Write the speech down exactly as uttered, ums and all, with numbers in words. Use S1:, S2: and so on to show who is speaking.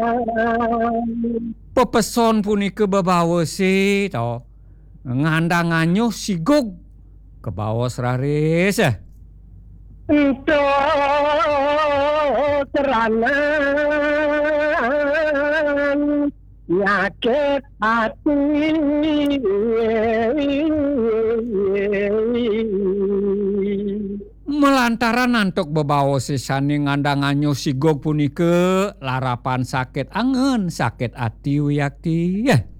S1: Pepeson punika babawesi to. Ngandang anyuh sigug kebaos raris eh.
S2: Untuk terangan nyakit hati
S1: Melantaran antuk bebaos sisane ngandang anyuh sigug punika larapan sakit angen sakit ati wiyakti ya.